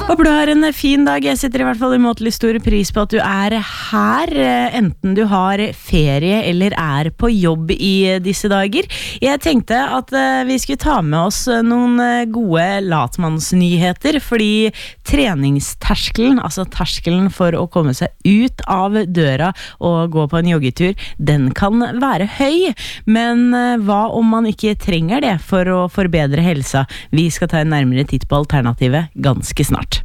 Håper du har en fin dag. Jeg setter I hvert fall umåtelig stor pris på at du her, enten du har ferie eller på jobb I disse dager. Jeg tenkte at vi skulle ta med oss noen gode latmannsnyheter, fordi treningsterskelen, altså terskelen for å komme seg ut av døra og gå på en joggetur, den kan være høy, men hva om man ikke trenger det for å forbedre helsa? Vi skal ta en nærmere titt på alternativet ganske snart.